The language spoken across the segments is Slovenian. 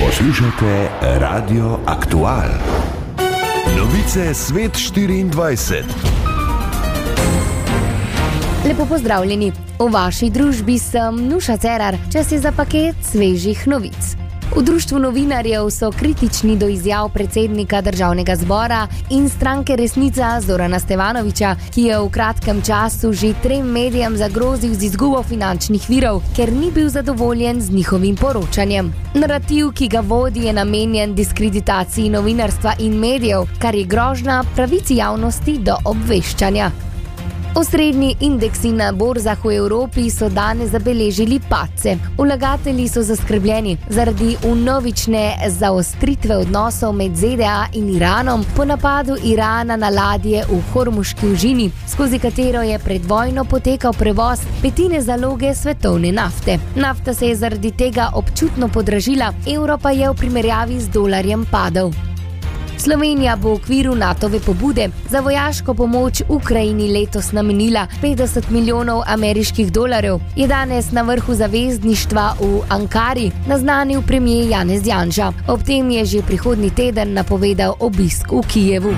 Poslušate Radio Aktual. Novice Svet 24. Lepo pozdravljeni. V vaši družbi sem Nuša Cerar. Čas je za paket svežih novic. V Društvu novinarjev so kritični do izjav predsednika Državnega zbora in stranke Resnica Zorana Stevanovića, ki je v kratkem času že 3 medijem zagrozil z izgubo finančnih virov, ker ni bil zadovoljen z njihovim poročanjem. Narativ, ki ga vodi, je namenjen diskreditaciji novinarstva in medijev, kar je grožnja pravici javnosti do obveščanja. Osrednji indeksi na borzah v Evropi so danes zabeležili padce. Vlagatelji so zaskrbljeni zaradi vnovične zaostritve odnosov med ZDA in Iranom po napadu Irana na ladje v Hormuški užini, skozi katero je pred vojno potekal prevoz petine zaloge svetovne nafte. Nafta se je zaradi tega občutno podražila, evro pa je v primerjavi z dolarjem padel. Slovenija bo v okviru NATO-ve pobude za vojaško pomoč Ukrajini letos namenila 50 milijonov ameriških dolarjev, je danes na vrhu zavezništva v Ankari naznanil premier Janez Janša. Ob tem je že prihodnji teden napovedal obisk v Kijevu.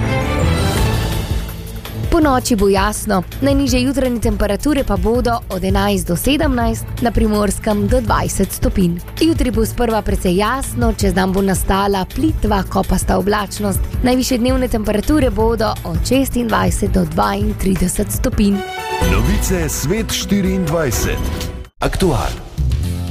Po noči bo jasno, najnižje jutranje temperature pa bodo od 11 do 17, na Primorskem do 20 stopinj. Jutri bo sprva precej jasno, čez dan bo nastala plitva kopasta oblačnost. Najvišje dnevne temperature bodo od 26 do 32 stopinj. Novice Svet 24. Aktual.